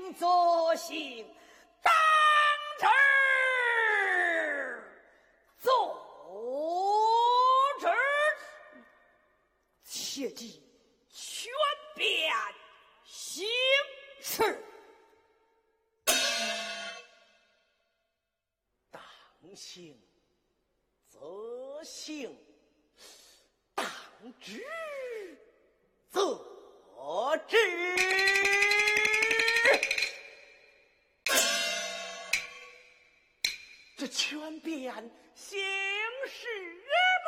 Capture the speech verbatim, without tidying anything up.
行则行，当之做之，切记全变行事。当行则行，当知则知。这全变